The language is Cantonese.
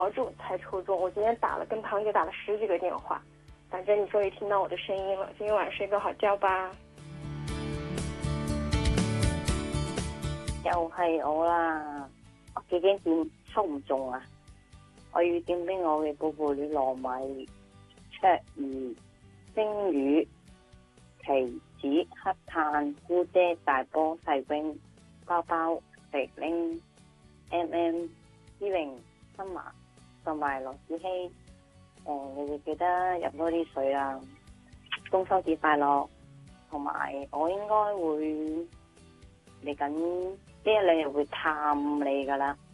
住才抽中。我今天跟堂姐打了10几个电话，反正你终于听到我的声音了，今天晚上睡个好觉吧。 又係我啦，我幾驚點抽唔中啊！我要點俾我嘅寶寶女糯米、卓兒、星魚、棋子、黑炭、姑姐、大波、細冰、包包、肥玲、MM、依榮、新華同埋羅子希。你哋記得入多啲水啊！中秋節快樂！同埋我應該會嚟緊呢1-2日會探你㗎啦。